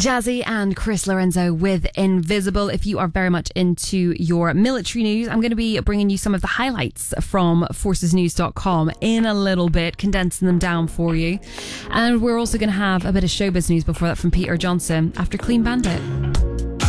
Jazzy and Chris Lorenzo with Invisible. If you are very much into your military news, I'm going to be bringing you some of the highlights from forcesnews.com in a little bit, condensing them down for you. And we're also going to have a bit of showbiz news before that from Peter Johnson after Clean Bandit.